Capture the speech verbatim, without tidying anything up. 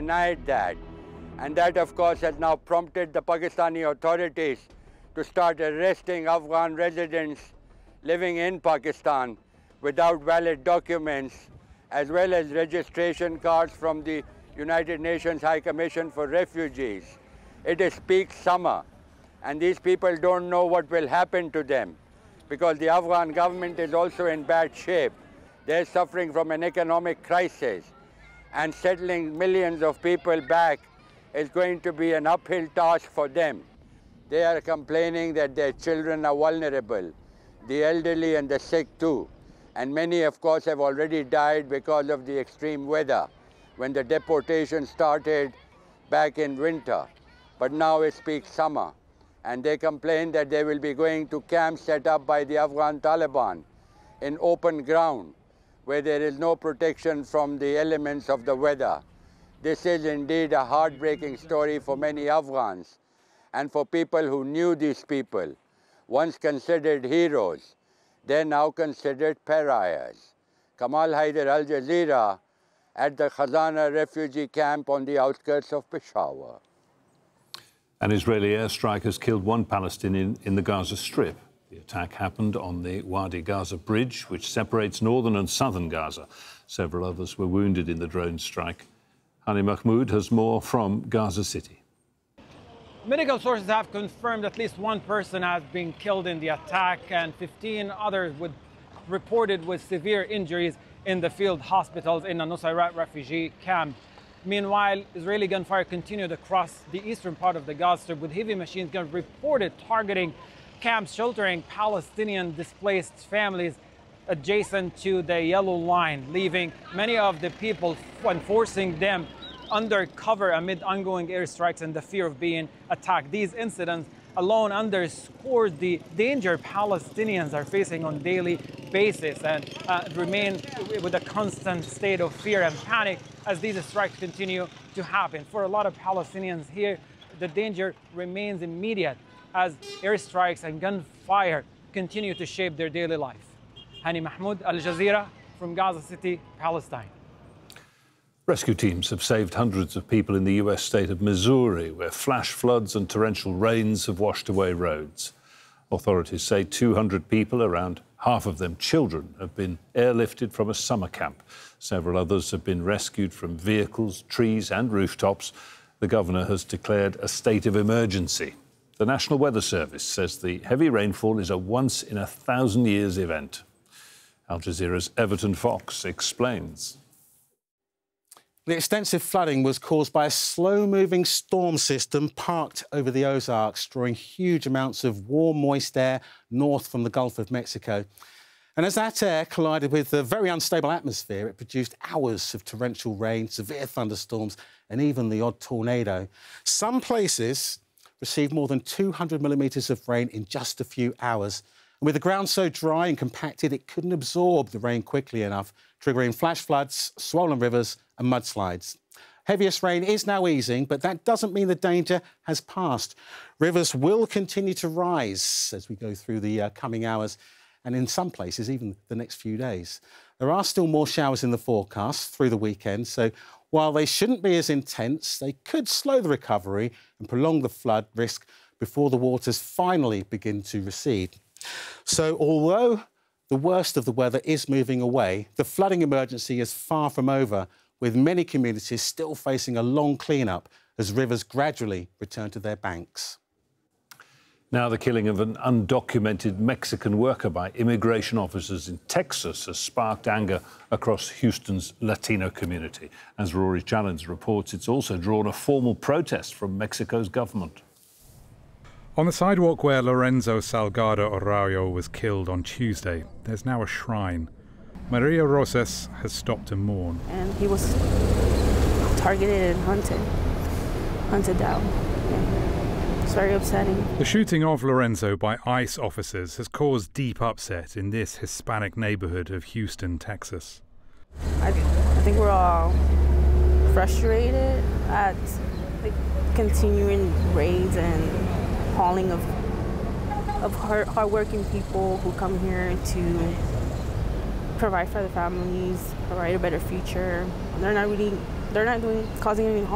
denied that. And that, of course, has now prompted the Pakistani authorities to start arresting Afghan residents living in Pakistan without valid documents, as well as registration cards from the United Nations High Commission for Refugees. It is peak summer, and these people don't know what will happen to them, because the Afghan government is also in bad shape. They're suffering from an economic crisis, and settling millions of people back is going to be an uphill task for them. They are complaining that their children are vulnerable, the elderly and the sick too. And many, of course, have already died because of the extreme weather when the deportation started back in winter. But now it's peak summer, and they complain that they will be going to camps set up by the Afghan Taliban in open ground, where there is no protection from the elements of the weather. This is indeed a heartbreaking story for many Afghans and for people who knew these people, once considered heroes. They're now considered pariahs. Kamal Haider, Al Jazeera, at the Khazana refugee camp on the outskirts of Peshawar. An Israeli airstrike has killed one Palestinian in the Gaza Strip. The attack happened on the Wadi Gaza bridge, which separates northern and southern Gaza. Several others were wounded in the drone strike. Hani Mahmoud has more from Gaza City. Medical sources have confirmed at least one person has been killed in the attack, and fifteen others with, reported with severe injuries in the field hospitals in the Nusayrat refugee camp. Meanwhile, Israeli gunfire continued across the eastern part of the Gaza Strip, with heavy machine guns reported targeting camps sheltering Palestinian displaced families adjacent to the yellow line, leaving many of the people and forcing them under cover amid ongoing airstrikes and the fear of being attacked. These incidents alone underscore the danger Palestinians are facing on a daily basis and uh, remain with a constant state of fear and panic as these strikes continue to happen. For a lot of Palestinians here, the danger remains immediate as airstrikes and gunfire continue to shape their daily life. Hani Mahmoud, Al Jazeera, from Gaza City, Palestine. Rescue teams have saved hundreds of people in the U S state of Missouri, where flash floods and torrential rains have washed away roads. Authorities say two hundred people, around half of them children, have been airlifted from a summer camp. Several others have been rescued from vehicles, trees and rooftops. The governor has declared a state of emergency. The National Weather Service says the heavy rainfall is a once-in-a-thousand-years event. Al Jazeera's Everton Fox explains. The extensive flooding was caused by a slow-moving storm system parked over the Ozarks, drawing huge amounts of warm, moist air north from the Gulf of Mexico. And as that air collided with the very unstable atmosphere, it produced hours of torrential rain, severe thunderstorms, and even the odd tornado. Some places received more than two hundred millimetres of rain in just a few hours. And with the ground so dry and compacted, it couldn't absorb the rain quickly enough, triggering flash floods, swollen rivers and mudslides. Heaviest rain is now easing, but that doesn't mean the danger has passed. Rivers will continue to rise as we go through the uh, coming hours, and in some places, even the next few days. There are still more showers in the forecast through the weekend, so while they shouldn't be as intense, they could slow the recovery and prolong the flood risk before the waters finally begin to recede. So although the worst of the weather is moving away, the flooding emergency is far from over, with many communities still facing a long clean-up as rivers gradually return to their banks. Now, the killing of an undocumented Mexican worker by immigration officers in Texas has sparked anger across Houston's Latino community. As Rory Challens reports, it's also drawn a formal protest from Mexico's government. On the sidewalk where Lorenzo Salgado Arroyo was killed on Tuesday, there's now a shrine. Maria Rosas has stopped to mourn. And he was targeted and hunted, hunted down. Yeah. It's very upsetting. The shooting of Lorenzo by ICE officers has caused deep upset in this Hispanic neighborhood of Houston, Texas. I, I think we're all frustrated at the continuing raids and hauling of of hard, hardworking people who come here to provide for their families, provide a better future. They're not really, they're not doing causing any harm.